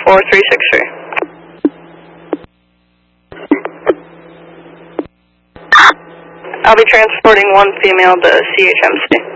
4363. I'll be transporting one female to CHMC.